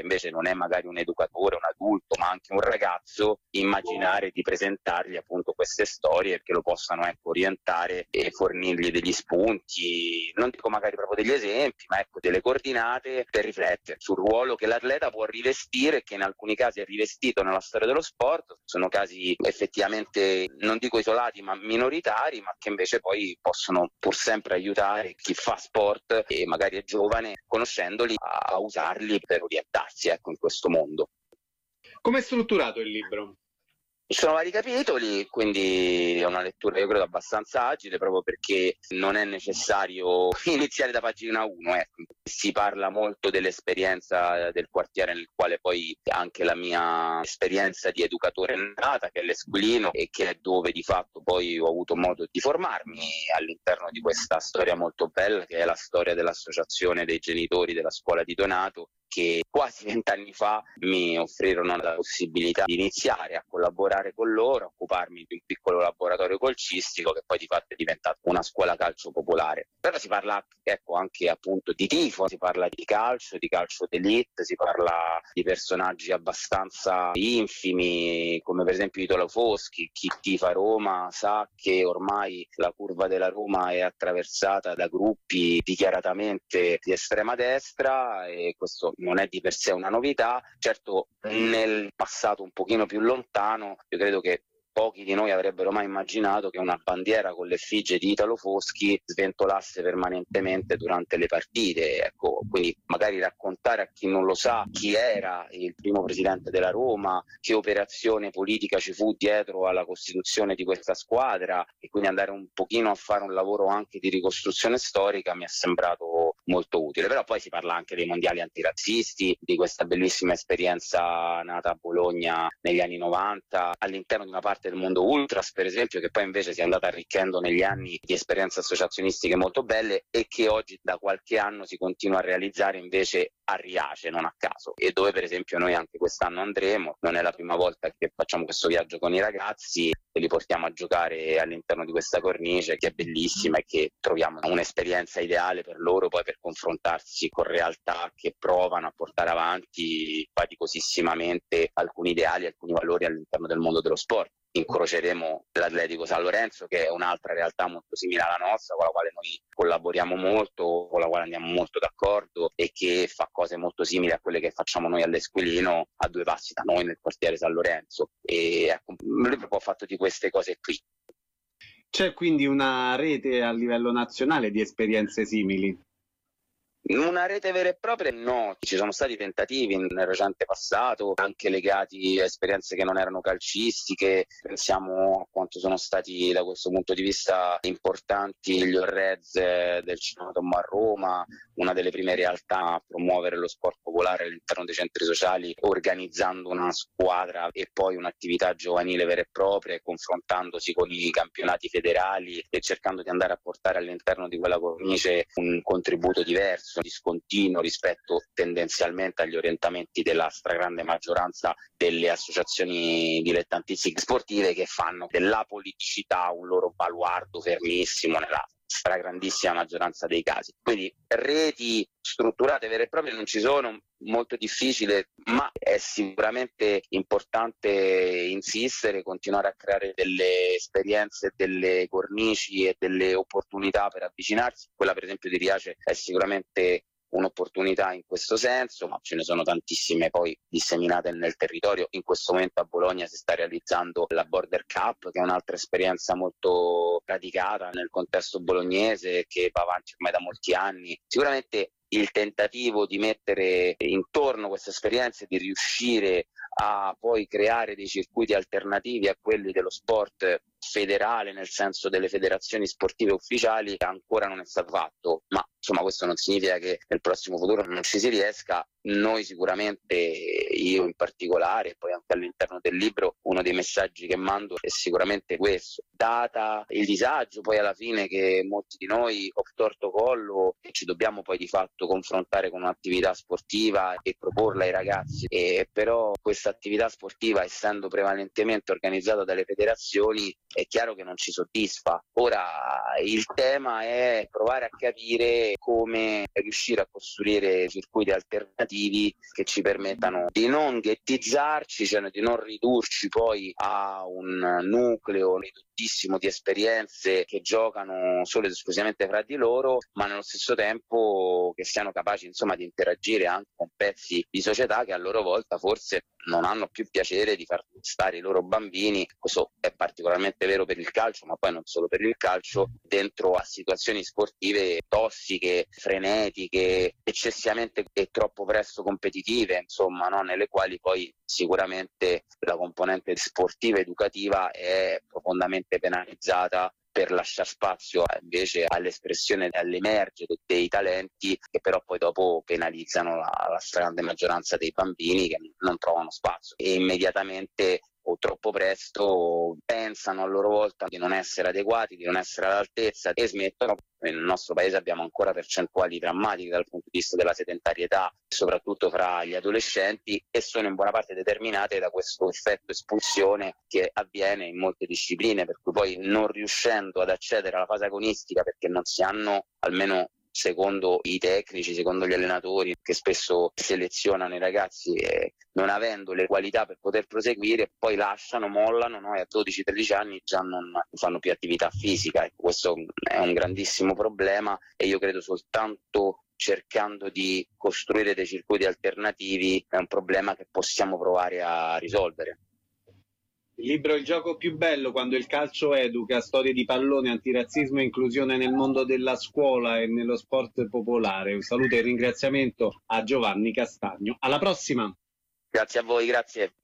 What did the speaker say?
invece non è magari un educatore, un adulto, ma anche un ragazzo, immaginare di presentargli appunto queste storie che lo possano orientare e fornirgli degli spunti, non dico magari proprio degli esempi, ma ecco delle coordinate per riflettere sul ruolo che l'atleta può rivestire e che in alcuni casi è rivestito nella storia dello sport. Sono casi effettivamente non dico isolati ma minoritari, ma che invece poi possono pur sempre aiutare chi fa sport e magari è giovane, conoscendoli, a usarli per orientarsi in questo mondo. Come è strutturato il libro? Ci sono vari capitoli, quindi è una lettura io credo abbastanza agile, proprio perché non è necessario iniziare da pagina 1. Si parla molto dell'esperienza del quartiere nel quale poi anche la mia esperienza di educatore è nata, che è l'Esquilino, e che è dove di fatto poi ho avuto modo di formarmi all'interno di questa storia molto bella, che è la storia dell'associazione dei genitori della scuola di Donato, che quasi 20 anni fa mi offrirono la possibilità di iniziare a collaborare con loro, a occuparmi di un piccolo laboratorio calcistico che poi di fatto è diventato una scuola calcio popolare. Però si parla anche appunto di tifo, si parla di calcio d'elite, si parla di personaggi abbastanza infimi come per esempio Italo Foschi. Chi tifa Roma sa che ormai la curva della Roma è attraversata da gruppi dichiaratamente di estrema destra, e questo non è di per sé una novità. Certo, nel passato un pochino più lontano, io credo che pochi di noi avrebbero mai immaginato che una bandiera con l'effigie di Italo Foschi sventolasse permanentemente durante le partite. Quindi magari raccontare a chi non lo sa chi era il primo presidente della Roma, che operazione politica ci fu dietro alla costituzione di questa squadra, e quindi andare un pochino a fare un lavoro anche di ricostruzione storica mi è sembrato molto utile. Però poi si parla anche dei mondiali antirazzisti, di questa bellissima esperienza nata a Bologna negli anni 90 all'interno di una parte del mondo ultras, per esempio, che poi invece si è andata arricchendo negli anni di esperienze associazionistiche molto belle e che oggi da qualche anno si continua a realizzare invece a Riace, non a caso, e dove per esempio noi anche quest'anno andremo. Non è la prima volta che facciamo questo viaggio con i ragazzi e li portiamo a giocare all'interno di questa cornice che è bellissima e che troviamo un'esperienza ideale per loro poi per confrontarsi con realtà che provano a portare avanti faticosissimamente alcuni ideali, alcuni valori all'interno del mondo dello sport. Incroceremo l'Atletico San Lorenzo, che è un'altra realtà molto simile alla nostra, con la quale noi collaboriamo molto, con la quale andiamo molto d'accordo e che fa cose molto simili a quelle che facciamo noi all'Esquilino, a 2 passi da noi nel quartiere San Lorenzo. E un libro un po' fatto di queste cose qui. C'è quindi una rete a livello nazionale di esperienze simili? Una rete vera e propria no, ci sono stati tentativi nel recente passato, anche legati a esperienze che non erano calcistiche. Pensiamo a quanto sono stati da questo punto di vista importanti gli Orrez del Cinematommo a Roma, una delle prime realtà a promuovere lo sport popolare all'interno dei centri sociali, organizzando una squadra e poi un'attività giovanile vera e propria, e confrontandosi con i campionati federali e cercando di andare a portare all'interno di quella cornice un contributo diverso, discontinuo rispetto tendenzialmente agli orientamenti della stragrande maggioranza delle associazioni dilettantistiche sportive, che fanno della politicità un loro baluardo fermissimo nella stragrandissima maggioranza dei casi. Quindi reti strutturate vere e proprie non ci sono, molto difficile, ma è sicuramente importante insistere, continuare a creare delle esperienze, delle cornici e delle opportunità per avvicinarsi. Quella per esempio di Riace è sicuramente un'opportunità in questo senso, ma ce ne sono tantissime poi disseminate nel territorio. In questo momento a Bologna si sta realizzando la Border Cup, che è un'altra esperienza molto praticata nel contesto bolognese, che va avanti ormai da molti anni. Sicuramente il tentativo di mettere intorno queste esperienze, di riuscire a poi creare dei circuiti alternativi a quelli dello sport federale, nel senso delle federazioni sportive ufficiali, ancora non è stato fatto, ma insomma questo non significa che nel prossimo futuro non ci si riesca. Noi sicuramente io in particolare, e poi anche all'interno del libro, uno dei messaggi che mando è sicuramente questo. Data il disagio poi alla fine che molti di noi torto collo ci dobbiamo poi di fatto confrontare con un'attività sportiva e proporla ai ragazzi, e però questa attività sportiva, essendo prevalentemente organizzata dalle federazioni, è chiaro che non ci soddisfa. Ora il tema è provare a capire come riuscire a costruire circuiti alternativi che ci permettano di non ghettizzarci, cioè di non ridurci poi a un nucleo ridottissimo di esperienze che giocano solo ed esclusivamente fra di loro, ma nello stesso tempo che siano capaci insomma di interagire anche con pezzi di società che a loro volta forse non hanno più piacere di far stare i loro bambini. Questo è particolarmente vero per il calcio, ma poi non solo per il calcio, dentro a situazioni sportive tossiche, frenetiche, eccessivamente e troppo presto competitive, insomma, no? Nelle quali poi sicuramente la componente sportiva educativa è profondamente penalizzata per lasciare spazio invece all'espressione e all'emergere dei talenti, che però poi dopo penalizzano la stragrande maggioranza dei bambini che non trovano spazio e immediatamente o troppo presto pensano a loro volta di non essere adeguati, di non essere all'altezza e smettono. Nel nostro paese abbiamo ancora percentuali drammatiche dal punto di vista della sedentarietà, soprattutto fra gli adolescenti, e sono in buona parte determinate da questo effetto espulsione che avviene in molte discipline, per cui poi non riuscendo ad accedere alla fase agonistica perché non si hanno, almeno secondo i tecnici, secondo gli allenatori che spesso selezionano i ragazzi, non avendo le qualità per poter proseguire, poi lasciano, mollano, no? E a 12-13 anni già non fanno più attività fisica. Questo è un grandissimo problema e io credo soltanto cercando di costruire dei circuiti alternativi è un problema che possiamo provare a risolvere. Il libro Il gioco più bello, quando il calcio educa, storie di pallone, antirazzismo e inclusione nel mondo della scuola e nello sport popolare. Un saluto e ringraziamento a Giovanni Castagno. Alla prossima! Grazie a voi, grazie.